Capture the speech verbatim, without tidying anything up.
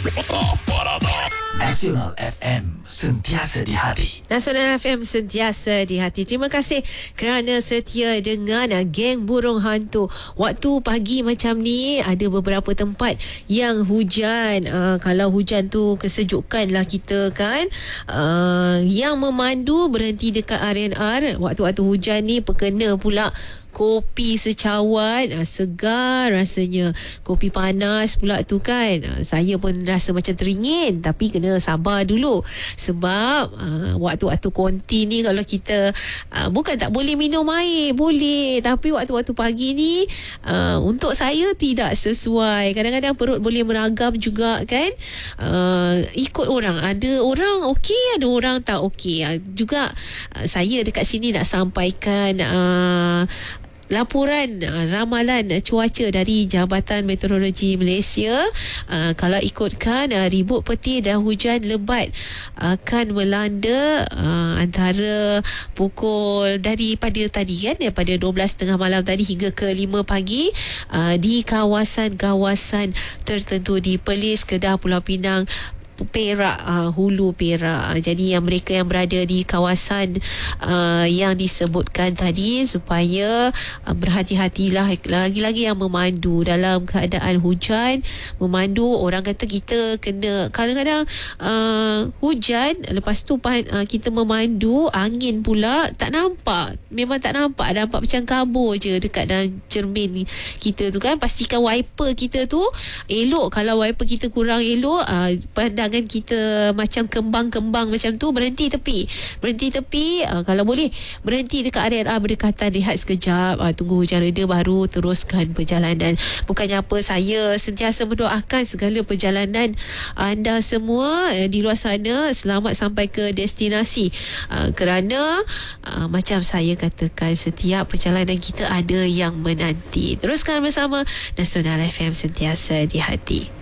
Nasional F M, sentiasa di hati. Nasional F M, sentiasa di hati. Terima kasih kerana setia dengan uh, geng burung hantu. Waktu pagi macam ni ada beberapa tempat yang hujan. Uh, kalau hujan tu kesejukan lah kita kan. Uh, yang memandu berhenti dekat R and R. Waktu-waktu hujan ni perkena pula kopi secawan, ah, segar rasanya. Kopi panas pula tu kan. Ah, saya pun rasa macam teringin, tapi kena sabar dulu. Sebab ah, waktu-waktu konti ni kalau kita ah, bukan tak boleh minum air, boleh. Tapi waktu-waktu pagi ni ah, untuk saya tidak sesuai. Kadang-kadang perut boleh meragam juga kan. Ah, ikut orang. Ada orang okey, ada orang tak okey. Ah, juga ah, saya dekat sini nak sampaikan ah, laporan uh, ramalan uh, cuaca dari Jabatan Meteorologi Malaysia. Uh, kalau ikutkan uh, ribut petir dan hujan lebat akan melanda uh, antara pukul daripada tadi kan, daripada dua belas tiga puluh malam tadi hingga ke lima pagi uh, di kawasan-kawasan tertentu di Perlis, Kedah, Pulau Pinang, Perak, uh, Hulu Perak. Jadi yang mereka yang berada di kawasan uh, yang disebutkan tadi supaya uh, berhati-hatilah. Lagi-lagi yang memandu dalam keadaan hujan, memandu, orang kata kita kena kadang-kadang uh, hujan, lepas tu uh, kita memandu, angin pula tak nampak, memang tak nampak, nampak macam kabur je dekat dalam cermin kita tu kan. Pastikan wiper kita tu elok. Kalau wiper kita kurang elok, uh, pandang kita macam kembang-kembang macam tu, berhenti tepi. Berhenti tepi, uh, kalau boleh berhenti dekat area berdekatan, rehat sekejap, uh, tunggu hujan reda baru teruskan perjalanan. Bukannya apa, saya sentiasa mendoakan segala perjalanan anda semua uh, di luar sana selamat sampai ke destinasi. Uh, kerana uh, macam saya katakan, setiap perjalanan kita ada yang menanti. Teruskan bersama Nasional F M, sentiasa di hati.